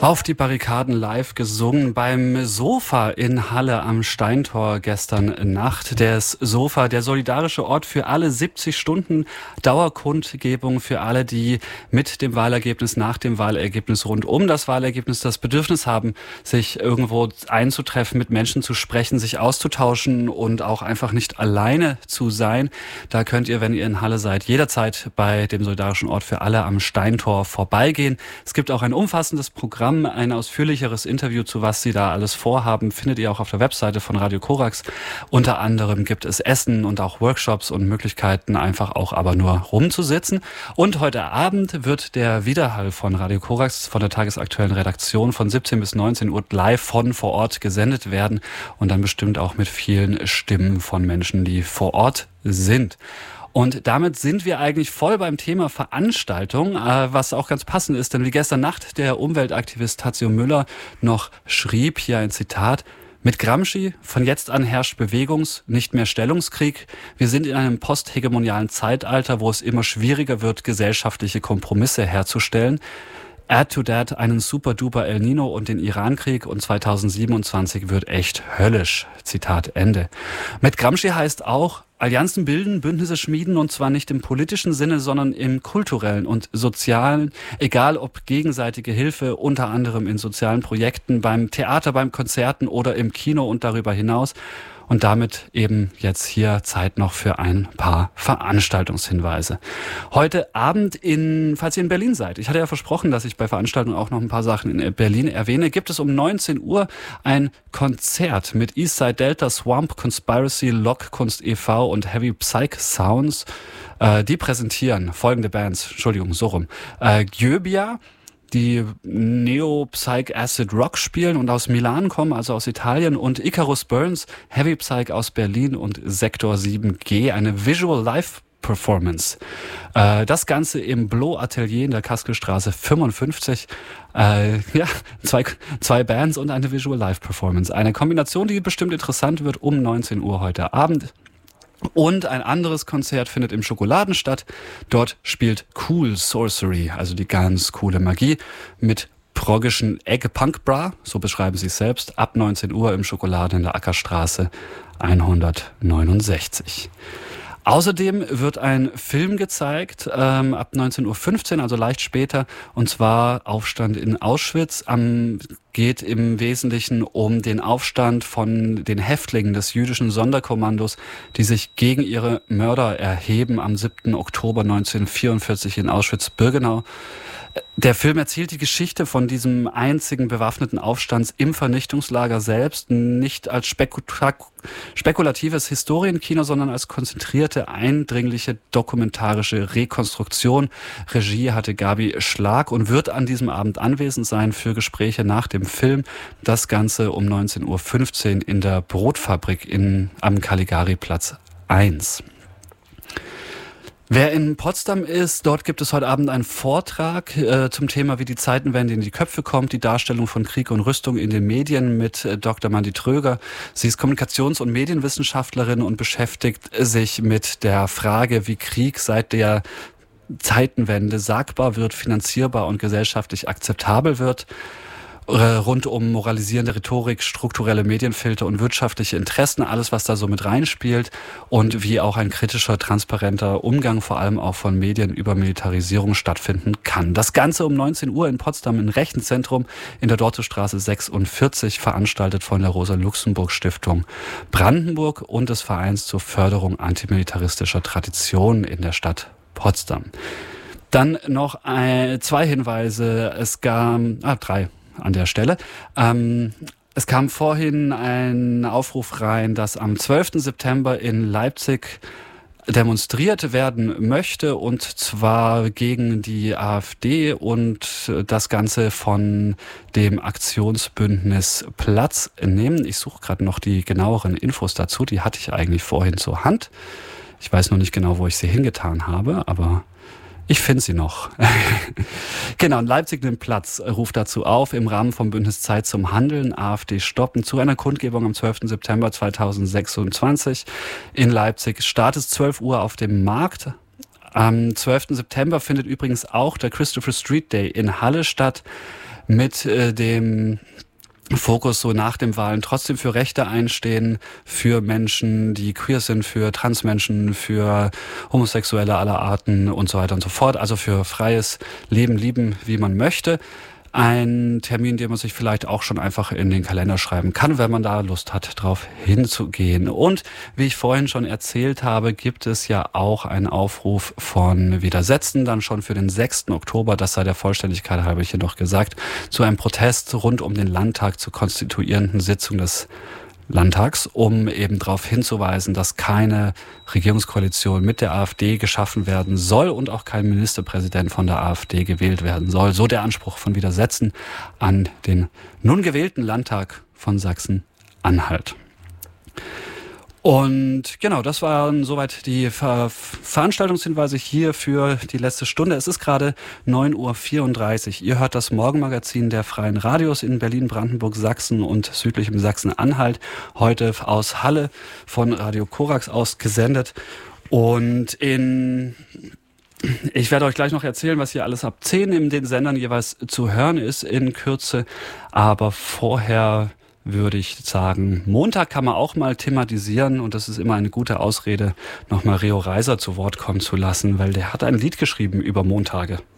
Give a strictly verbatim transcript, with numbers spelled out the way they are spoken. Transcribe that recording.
Auf die Barrikaden live gesungen beim Sofa in Halle am Steintor gestern Nacht. Das Sofa, der solidarische Ort für alle, siebzig Stunden Dauerkundgebung für alle, die mit dem Wahlergebnis, nach dem Wahlergebnis, rund um das Wahlergebnis das Bedürfnis haben, sich irgendwo einzutreffen, mit Menschen zu sprechen, sich auszutauschen und auch einfach nicht alleine zu sein. Da könnt ihr, wenn ihr in Halle seid, jederzeit bei dem solidarischen Ort für alle am Steintor vorbeigehen. Es gibt auch ein umfassendes Programm. Ein ausführlicheres Interview zu was sie da alles vorhaben, findet ihr auch auf der Webseite von Radio Korax. Unter anderem gibt es Essen und auch Workshops und Möglichkeiten, einfach auch aber nur rumzusitzen. Und heute Abend wird der Widerhall von Radio Korax von der tagesaktuellen Redaktion von siebzehn bis neunzehn Uhr live von vor Ort gesendet werden und dann bestimmt auch mit vielen Stimmen von Menschen, die vor Ort sind. Und damit sind wir eigentlich voll beim Thema Veranstaltung, äh, was auch ganz passend ist, denn wie gestern Nacht der Umweltaktivist Tadzio Müller noch schrieb, hier ein Zitat: Mit Gramsci, von jetzt an herrscht Bewegungs-, nicht mehr Stellungskrieg. Wir sind in einem posthegemonialen Zeitalter, wo es immer schwieriger wird, gesellschaftliche Kompromisse herzustellen. Add to that einen super-duper El Nino und den Irankrieg und zweitausendsiebenundzwanzig wird echt höllisch. Zitat Ende. Mit Gramsci heißt auch, Allianzen bilden, Bündnisse schmieden und zwar nicht im politischen Sinne, sondern im kulturellen und sozialen, egal ob gegenseitige Hilfe, unter anderem in sozialen Projekten, beim Theater, beim Konzerten oder im Kino und darüber hinaus. Und damit eben jetzt hier Zeit noch für ein paar Veranstaltungshinweise. Heute Abend, in, falls ihr in Berlin seid, ich hatte ja versprochen, dass ich bei Veranstaltungen auch noch ein paar Sachen in Berlin erwähne, gibt es um neunzehn Uhr ein Konzert mit Eastside Delta, Swamp, Conspiracy, Lockkunst e V und Heavy Psych Sounds. Äh, die präsentieren folgende Bands, Entschuldigung, so rum. Äh, Gyöbia, die Neo-Psych-Acid-Rock spielen und aus Milan kommen, also aus Italien, und Icarus Burns, Heavy Psych aus Berlin und Sektor sieben G, eine Visual Live Performance. Äh, das Ganze im Blo Atelier in der Kaskelstraße fünfundfünfzig. Äh, ja, zwei, zwei Bands und eine Visual Live Performance. Eine Kombination, die bestimmt interessant wird, um neunzehn Uhr heute Abend. Und ein anderes Konzert findet im Schokoladen statt. Dort spielt Cool Sorcery, also die ganz coole Magie, mit proggischen Egg Punk Bra, so beschreiben sie es selbst, ab neunzehn Uhr im Schokoladen in der Ackerstraße hundertneunundsechzig. Außerdem wird ein Film gezeigt, ähm, ab neunzehn Uhr fünfzehn, also leicht später, und zwar Aufstand in Auschwitz. Am geht im Wesentlichen um den Aufstand von den Häftlingen des jüdischen Sonderkommandos, die sich gegen ihre Mörder erheben am siebten Oktober neunzehnhundertvierundvierzig in Auschwitz-Birkenau. Der Film erzählt die Geschichte von diesem einzigen bewaffneten Aufstands im Vernichtungslager selbst, nicht als spekula- spekulatives Historienkino, sondern als konzentrierte, eindringliche dokumentarische Rekonstruktion. Regie hatte Gabi Schlag und wird an diesem Abend anwesend sein für Gespräche nach dem Film. Das Ganze um neunzehn Uhr fünfzehn in der Brotfabrik in, am Caligari-Platz eins. Wer in Potsdam ist, dort gibt es heute Abend einen Vortrag äh, zum Thema, wie die Zeitenwende in die Köpfe kommt, die Darstellung von Krieg und Rüstung in den Medien mit äh, Doktor Mandy Tröger. Sie ist Kommunikations- und Medienwissenschaftlerin und beschäftigt sich mit der Frage, wie Krieg seit der Zeitenwende sagbar wird, finanzierbar und gesellschaftlich akzeptabel wird. Rund um moralisierende Rhetorik, strukturelle Medienfilter und wirtschaftliche Interessen, alles, was da so mit reinspielt, und wie auch ein kritischer, transparenter Umgang vor allem auch von Medien über Militarisierung stattfinden kann. Das Ganze um neunzehn Uhr in Potsdam im Rechenzentrum in der Dortestraße sechsundvierzig, veranstaltet von der Rosa-Luxemburg-Stiftung Brandenburg und des Vereins zur Förderung antimilitaristischer Traditionen in der Stadt Potsdam. Dann noch ein, zwei Hinweise, es gab, ah, drei. an der Stelle. Ähm, es kam vorhin ein Aufruf rein, dass am zwölften September in Leipzig demonstriert werden möchte, und zwar gegen die AfD und das Ganze von dem Aktionsbündnis Platz nehmen. Ich suche gerade noch die genaueren Infos dazu, die hatte ich eigentlich vorhin zur Hand. Ich weiß noch nicht genau, wo ich sie hingetan habe, aber ich finde sie noch. Genau, Leipzig nimmt Platz, ruft dazu auf, im Rahmen vom Bündnis Zeit zum Handeln, AfD stoppen, zu einer Kundgebung am zwölften September zweitausendsechsundzwanzig in Leipzig. Start ist zwölf Uhr auf dem Markt. Am zwölften September findet übrigens auch der Christopher Street Day in Halle statt. mit äh, dem Fokus so nach den Wahlen trotzdem für Rechte einstehen, für Menschen, die queer sind, für Transmenschen, für Homosexuelle aller Arten und so weiter und so fort. Also für freies Leben, lieben, wie man möchte. Ein Termin, den man sich vielleicht auch schon einfach in den Kalender schreiben kann, wenn man da Lust hat, drauf hinzugehen. Und wie ich vorhin schon erzählt habe, gibt es ja auch einen Aufruf von Widersetzen, dann schon für den sechsten Oktober, das sei der Vollständigkeit halber hier noch gesagt, zu einem Protest rund um den Landtag zur konstituierenden Sitzung des Landtags, um eben darauf hinzuweisen, dass keine Regierungskoalition mit der AfD geschaffen werden soll und auch kein Ministerpräsident von der AfD gewählt werden soll. So der Anspruch von Widersetzen an den nun gewählten Landtag von Sachsen-Anhalt. Und genau, das waren soweit die Ver- Veranstaltungshinweise hier für die letzte Stunde. Es ist gerade neun Uhr vierunddreißig. Ihr hört das Morgenmagazin der Freien Radios in Berlin, Brandenburg, Sachsen und südlichem Sachsen-Anhalt. Heute aus Halle von Radio Korax aus gesendet. Und in Ich werde euch gleich noch erzählen, was hier alles ab zehn in den Sendern jeweils zu hören ist in Kürze. Aber vorher würde ich sagen, Montag kann man auch mal thematisieren und das ist immer eine gute Ausrede, nochmal Rio Reiser zu Wort kommen zu lassen, weil der hat ein Lied geschrieben über Montage.